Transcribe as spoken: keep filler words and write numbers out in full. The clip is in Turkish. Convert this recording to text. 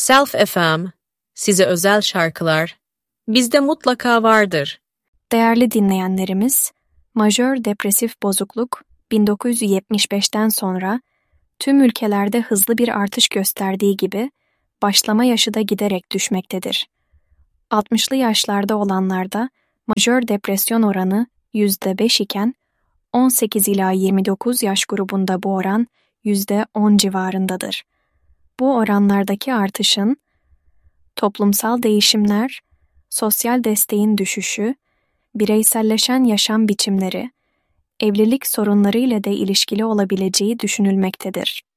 Self F M, size özel şarkılar, bizde mutlaka vardır. Değerli dinleyenlerimiz, majör depresif bozukluk bin dokuz yüz yetmiş beşten sonra tüm ülkelerde hızlı bir artış gösterdiği gibi başlama yaşı da giderek düşmektedir. altmışlı yaşlarda olanlarda majör depresyon oranı yüzde beş iken on sekiz ila yirmi dokuz yaş grubunda bu oran yüzde on civarındadır. Bu oranlardaki artışın toplumsal değişimler, sosyal desteğin düşüşü, bireyselleşen yaşam biçimleri, evlilik sorunları ile de ilişkili olabileceği düşünülmektedir.